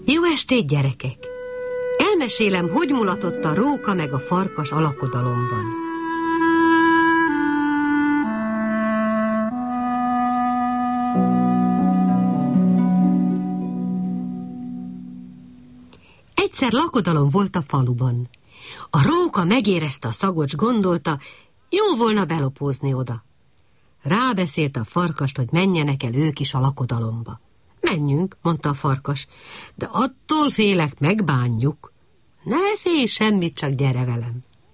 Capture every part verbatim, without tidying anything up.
Jó estét, gyerekek! Elmesélem, hogy mulatott a róka meg a farkas a lakodalomban. Egyszer lakodalom volt a faluban. A róka megérezte a szagot, s gondolta, jó volna belopózni oda. Rábeszélt a farkast, hogy menjenek el ők is a lakodalomba. Menjünk, mondta a farkas, de attól félek, megbánjuk. Ne félj semmit, csak gyere velem.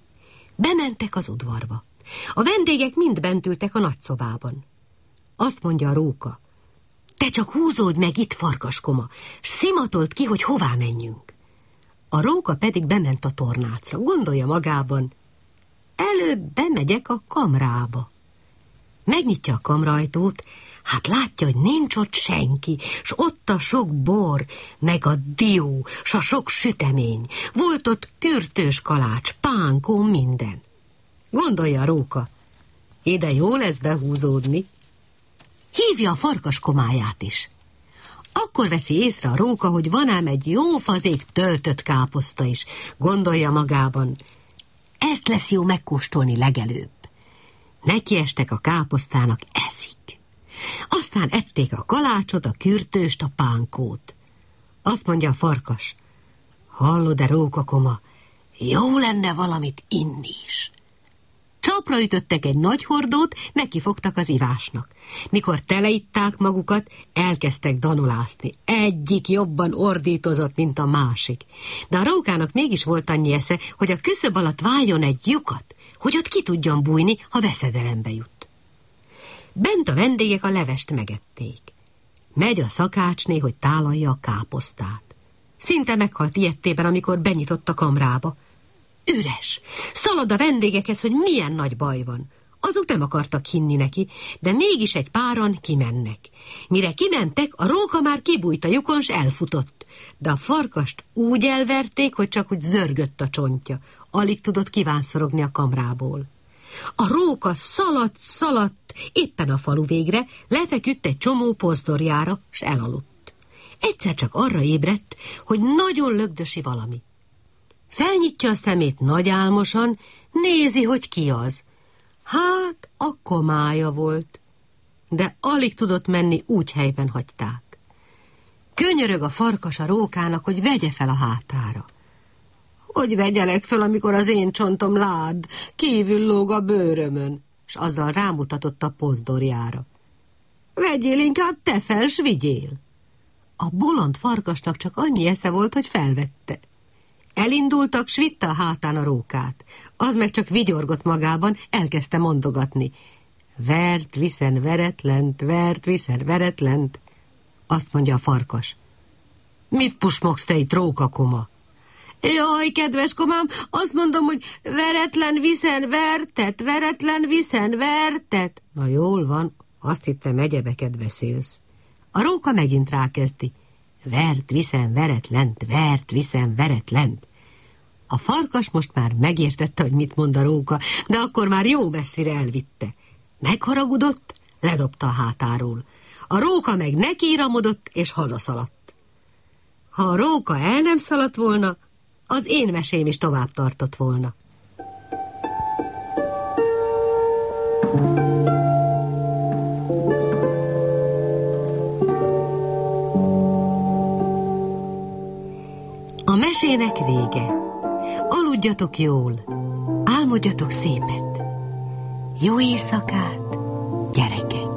Bementek az udvarba. A vendégek mind bent ültek a nagyszobában. Azt mondja a róka, te csak húzódj meg itt, farkaskoma, s szimatold ki, hogy hová menjünk. A róka pedig bement a tornácra, gondolja magában, előbb bemegyek a kamrába. Megnyitja a kamraajtót, hát látja, hogy nincs ott senki, s ott a sok bor, meg a dió, s a sok sütemény. Volt ott kürtős kalács, pánkó, minden. Gondolja a róka, ide jó lesz behúzódni. Hívja a farkas komáját is. Akkor veszi észre a róka, hogy van ám egy jó fazék töltött káposzta is. Gondolja magában, ezt lesz jó megkóstolni legelőbb. Nekiestek a káposztának, eszik. Aztán ették a kalácsot, a kürtőst, a pánkót. Azt mondja a farkas, hallod-e, rókakoma, jó lenne valamit inni is. Csapra ütöttek egy nagy hordót, nekifogtak az ivásnak. Mikor teleitták magukat, elkezdtek danulászni. Egyik jobban ordítozott, mint a másik. De a rókának mégis volt annyi esze, hogy a küszöb alatt váljon egy lyukat, hogy ott ki tudjon bújni, ha veszedelembe jut. Bent a vendégek a levest megették. Megy a szakácsné, hogy tálalja a káposztát. Szinte meghalt ijedtében, amikor benyitott a kamrába. Üres! Szalad a vendégekhez, hogy milyen nagy baj van. Azok nem akartak hinni neki, de mégis egy páran kimennek. Mire kimentek, a róka már kibújt a lyukon, s elfutott. De a farkast úgy elverték, hogy csak úgy zörgött a csontja. Alig tudott kivánszorogni a kamrából. A róka szaladt, szaladt, éppen a falu végre, lefeküdt egy csomó pozdorjára, s elaludt. Egyszer csak arra ébredt, hogy nagyon lögdösi valami. Felnyitja a szemét nagy álmosan, nézi, hogy ki az. Hát, a komája volt, de alig tudott menni, úgy helyben hagyták. Könyörög a farkas a rókának, hogy vegye fel a hátára. Hogy vegyelek fel, amikor az én csontom lád, kívül lóg a bőrömön, s azzal rámutatott a pozdorjára. Vegyél inkább te fel, s vigyél. A bolond farkasnak csak annyi esze volt, hogy felvette. Elindultak, s vitte a hátán a rókát. Az meg csak vigyorgott magában, elkezdte mondogatni. Vert, viszen veretlent, vert, viszen veretlent. Azt mondja a farkas. Mit pusmogsz te itt, rókakoma? Jaj, kedves komám, azt mondom, hogy veretlen viszen vertet, veretlen viszen vertet. Na jól van, azt hittem, egyebeket beszélsz. A róka megint rákezdi. Vert, viszen, veretlent, vert, viszen, veretlent. A farkas most már megértette, hogy mit mond a róka, de akkor már jó messzire elvitte. Megharagudott, ledobta a hátáról. A róka meg nekiíramodott, és hazaszaladt. Ha a róka el nem szaladt volna, az én mesém is tovább tartott volna. A mesének vége. Aludjatok jól, álmodjatok szépet. Jó éjszakát, gyerekek!